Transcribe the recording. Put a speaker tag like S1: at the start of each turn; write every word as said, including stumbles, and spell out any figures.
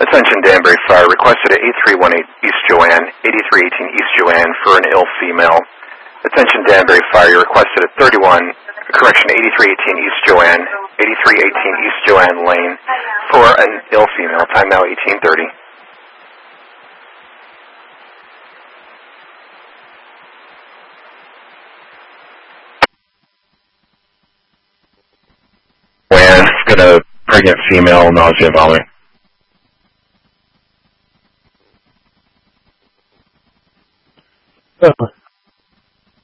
S1: Attention Danbury Fire, requested at eighty-three eighteen East Joanne, eighty-three eighteen East Joanne for an ill female. Attention Danbury Fire, requested at thirty-one, correction, eighty-three eighteen East Joanne, eighty-three eighteen East Joanne Lane for an ill female. Time now eighteen thirty. Joanne, got a pregnant female, nausea, vomiting.
S2: Oh.